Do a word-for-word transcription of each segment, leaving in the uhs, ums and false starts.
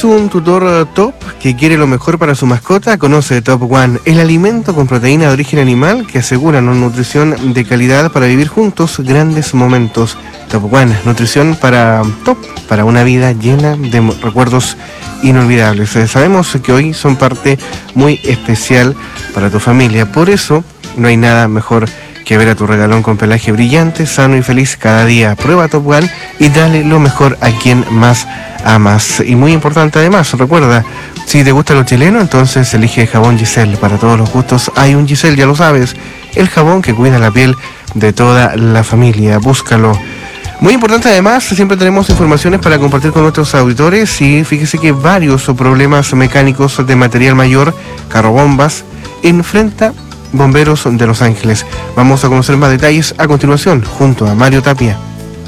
un tutor top que quiere lo mejor para su mascota? Conoce Top One, el alimento con proteína de origen animal que asegura una nutrición de calidad para vivir juntos grandes momentos. Top One, nutrición para top, para una vida llena de recuerdos inolvidables. Eh, sabemos que hoy son parte muy especial para tu familia, por eso no hay nada mejor que ver a tu regalón con pelaje brillante, sano y feliz cada día. Prueba Top One y dale lo mejor a quien más amas. Y muy importante además, recuerda, si te gusta lo chileno, entonces elige jabón Giselle. Para todos los gustos hay un Giselle, ya lo sabes, el jabón que cuida la piel de toda la familia. Búscalo. Muy importante además, siempre tenemos informaciones para compartir con nuestros auditores y fíjese que varios problemas mecánicos de material mayor, carrobombas, enfrenta Bomberos de Los Ángeles. Vamos a conocer más detalles a continuación, junto a Mario Tapia.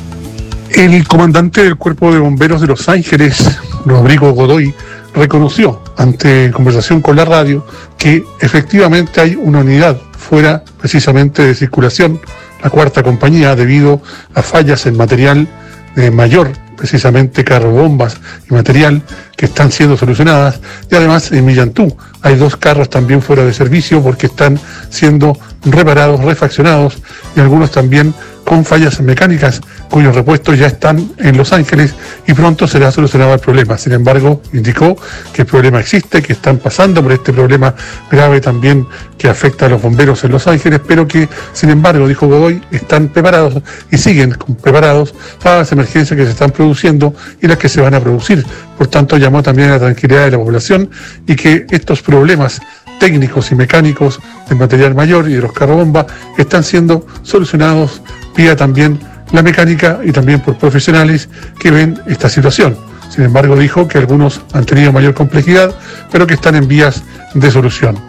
El comandante del Cuerpo de Bomberos de Los Ángeles, Rodrigo Godoy, reconoció ante conversación con la radio que efectivamente hay una unidad fuera precisamente de circulación, la cuarta compañía, debido a fallas en material de mayor, precisamente carrobombas y material que están siendo solucionadas, y además en Millantú hay dos carros también fuera de servicio porque están siendo reparados, refaccionados, y algunos también con fallas mecánicas cuyos repuestos ya están en Los Ángeles y pronto será solucionado el problema. Sin embargo, indicó que el problema existe, que están pasando por este problema grave también que afecta a los bomberos en Los Ángeles, pero que, sin embargo, dijo Godoy, están preparados y siguen preparados para las emergencias que se están produciendo y las que se van a producir. Por tanto, llamó también a la tranquilidad de la población y que estos problemas técnicos y mecánicos del material mayor y de los carrobombas están siendo solucionados vía también la mecánica y también por profesionales que ven esta situación. Sin embargo, dijo que algunos han tenido mayor complejidad, pero que están en vías de solución.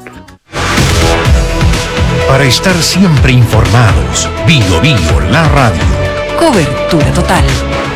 Para estar siempre informados, Bio Bio, la radio. Cobertura total.